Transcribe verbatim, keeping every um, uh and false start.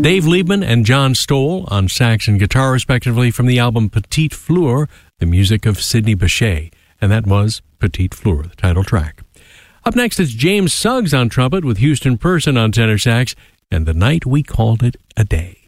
Dave Liebman and John Stoll on sax and guitar, respectively, from the album Petite Fleur, the music of Sidney Bechet. And that was Petite Fleur, the title track. Up next is James Suggs on trumpet with Houston Person on tenor sax, and The Night We Called It a Day.